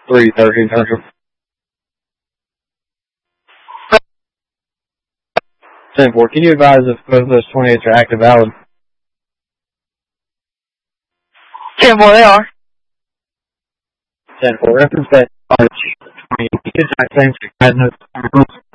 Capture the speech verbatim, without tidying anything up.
three thirteen Central. ten four, can you advise if both of those twenty-eights are active valid? ten four, they are. ten four, reference that twenty-eight, same